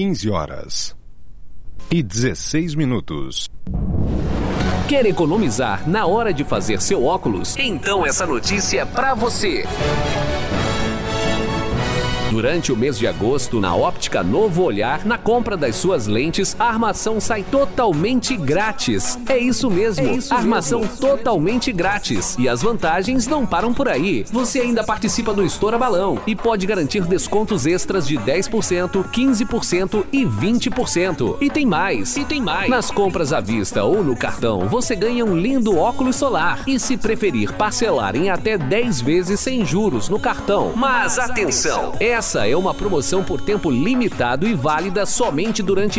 15h16. Quer economizar na hora de fazer seu óculos? Então essa notícia é pra você. Durante o mês de agosto, na Óptica Novo Olhar, na compra das suas lentes, a armação sai totalmente grátis. É isso mesmo, armação totalmente grátis. E as vantagens não param por aí. Você ainda participa do Estoura Balão e pode garantir descontos extras de 10%, 15% e 20%. E tem mais. Nas compras à vista ou no cartão, você ganha um lindo óculos solar. E se preferir parcelar em até 10 vezes sem juros no cartão. Mas atenção! Essa é uma promoção por tempo limitado e válida somente durante